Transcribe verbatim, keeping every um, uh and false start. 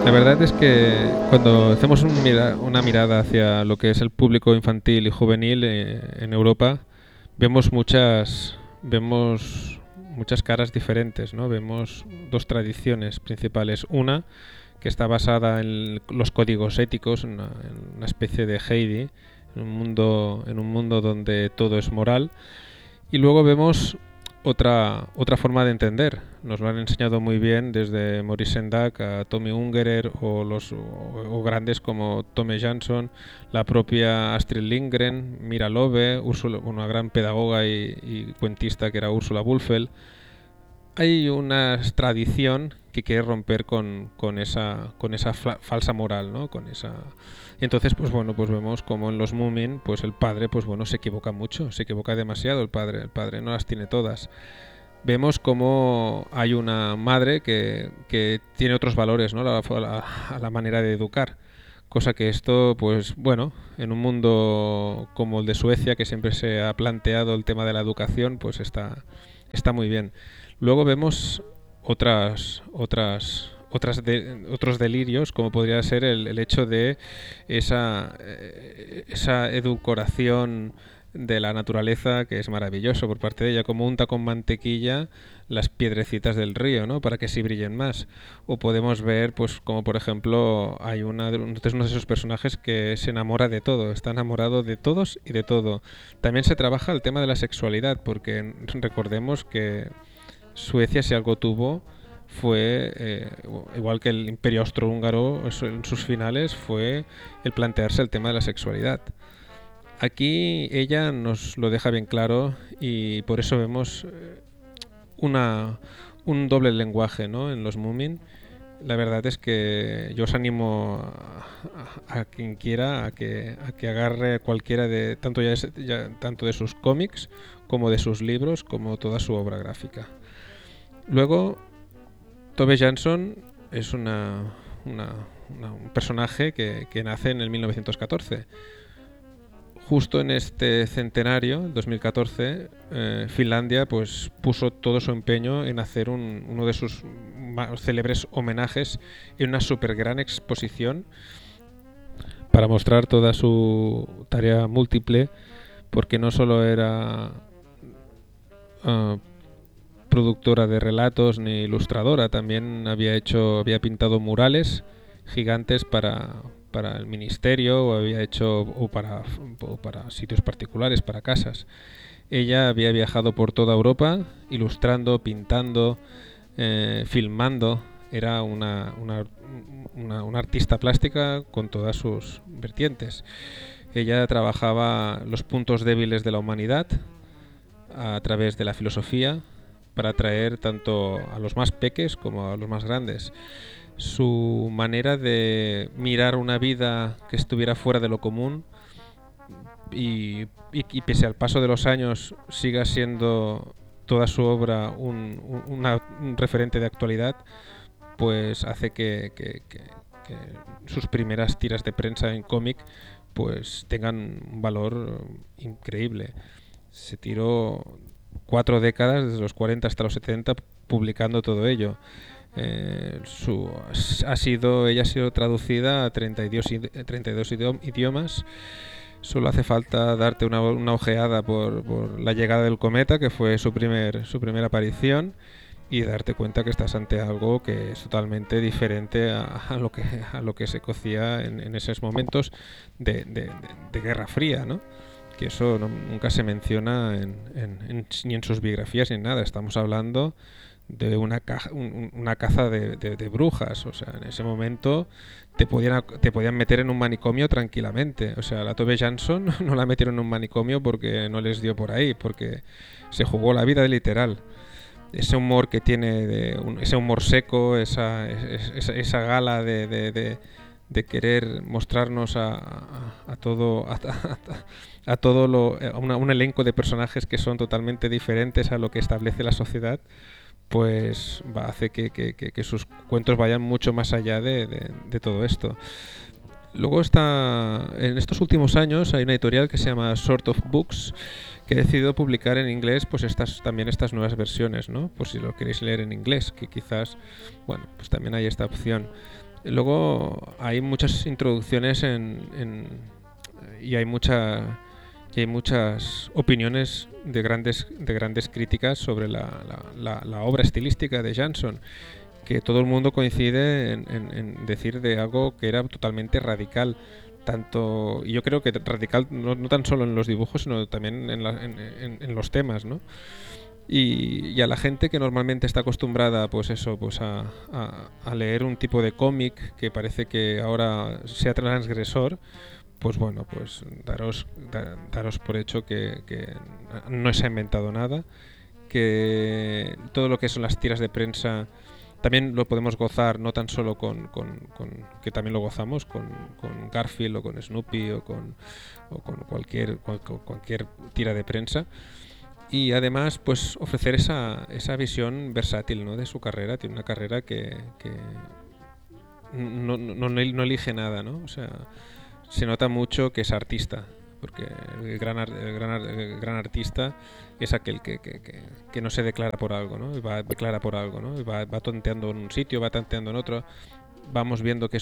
La verdad es que cuando hacemos un mira- una mirada hacia lo que es el público infantil y juvenil eh, en Europa, vemos muchas, vemos muchas caras diferentes, ¿no? Vemos dos tradiciones principales. Una que está basada en los códigos éticos, en una, en una especie de Heidi, en un mundo, en un mundo donde todo es moral. Y luego vemos otra, otra forma de entender. Nos lo han enseñado muy bien desde Maurice Sendak a Tommy Ungerer o, los, o, o grandes como Tome Jansson, la propia Astrid Lindgren, Mira Love, Úrsula, una gran pedagoga y, y cuentista que era Úrsula Bullfeld. Hay una tradición que quiere romper con, con esa con esa fa- falsa moral, ¿no? Con esa y entonces pues bueno, pues vemos como en los Moomin, pues el padre pues bueno, se equivoca mucho, se equivoca demasiado el padre, el padre no las tiene todas. Vemos como hay una madre que, que tiene otros valores, ¿no? La, la, a la manera de educar. Cosa que esto, pues bueno, en un mundo como el de Suecia, que siempre se ha planteado el tema de la educación, pues está, está muy bien. Luego vemos otras, otras, otras de, otros delirios, como podría ser el, el hecho de esa, eh, esa edulcoración de la naturaleza, que es maravilloso por parte de ella, como unta con mantequilla las piedrecitas del río, ¿no? Para que sí brillen más. O podemos ver, pues, como por ejemplo, hay una de, uno de esos personajes que se enamora de todo, está enamorado de todos y de todo. También se trabaja el tema de la sexualidad, porque recordemos que Suecia, si algo tuvo, fue, eh, igual que el Imperio Austrohúngaro en sus finales, fue el plantearse el tema de la sexualidad. Aquí ella nos lo deja bien claro y por eso vemos una, un doble lenguaje, ¿no? En los Moomin. La verdad es que yo os animo a, a, a quien quiera a que, a que agarre cualquiera de tanto, ya, es, ya tanto de sus cómics como de sus libros como toda su obra gráfica. Luego, Tove Jansson es una, una, una, un personaje que, que nace en el mil novecientos catorce. Justo en este centenario, dos mil catorce, eh, Finlandia pues puso todo su empeño en hacer un, uno de sus más célebres homenajes en una super gran exposición para mostrar toda su tarea múltiple, porque no solo era uh, productora de relatos ni ilustradora, también había hecho, había pintado murales gigantes para, para el ministerio o había hecho o para, o para sitios particulares, para casas. Ella había viajado por toda Europa ilustrando, pintando, eh, filmando. Era una, una, una, una artista plástica con todas sus vertientes. Ella trabajaba los puntos débiles de la humanidad a través de la filosofía para atraer tanto a los más peques como a los más grandes. Su manera de mirar una vida que estuviera fuera de lo común y, y, y pese al paso de los años siga siendo toda su obra un, un, una, un referente de actualidad, pues hace que, que, que, que sus primeras tiras de prensa en cómic pues tengan un valor increíble. Se tiró cuatro décadas, desde los cuarenta hasta los setenta, publicando todo ello. Eh, su, ha sido, ella ha sido traducida a treinta y dos, treinta y dos idiomas. Solo hace falta darte una, una ojeada por, por La llegada del cometa, que fue su, primer, su primera aparición, y darte cuenta que estás ante algo que es totalmente diferente a, a, lo, que, a lo que se cocía en, en esos momentos de, de, de, de Guerra Fría, ¿no? Que eso no, nunca se menciona en, en, en, ni en sus biografías ni en nada. Estamos hablando de una, caja, un, una caza de, de, de brujas. O sea, en ese momento te podían, te podían meter en un manicomio tranquilamente. O sea, la Tove Jansson no la metieron en un manicomio porque no les dio por ahí, porque se jugó la vida literal. Ese humor que tiene, de, un, ese humor seco, esa, esa, esa gala de, de, de, de querer mostrarnos a, a, a todo a, a, a todo lo, a una, un elenco de personajes que son totalmente diferentes a lo que establece la sociedad, pues va, hace que, que, que, que sus cuentos vayan mucho más allá de, de, de todo esto. Luego está, en estos últimos años hay una editorial que se llama Sort of Books, que he decidido publicar en inglés pues estas, también estas nuevas versiones, ¿no? Por si lo queréis leer en inglés, que quizás, bueno, pues también hay esta opción. Luego hay muchas introducciones en, en- y hay mucha y hay muchas opiniones de grandes de grandes críticas sobre la, la- la- la obra estilística de Jansson, que todo el mundo coincide en, en- en decir de algo que era totalmente radical. Tanto, y yo creo que radical no, no tan solo en los dibujos, sino también en, la- en- en- en los temas, ¿no? Y, y a la gente que normalmente está acostumbrada, pues eso, pues a, a- a leer un tipo de cómic que parece que ahora sea transgresor, pues bueno, pues daros, da- daros por hecho que, que no se ha inventado nada, que todo lo que son las tiras de prensa también lo podemos gozar, no tan solo con, con- con- que también lo gozamos con, con Garfield o con Snoopy o con, o con cualquier, cual- cualquier tira de prensa, y además pues ofrecer esa, esa visión versátil, ¿no?, de su carrera. Tiene una carrera que, que no, no, no, no elige nada, ¿no? O sea, se nota mucho que es artista, porque el gran, ar- el gran, ar- el gran artista es aquel que, que, que, que no se declara por algo, ¿no? Y va declara por algo, ¿no? Y va, va tonteando en un sitio, va tanteando en otro. Vamos viendo que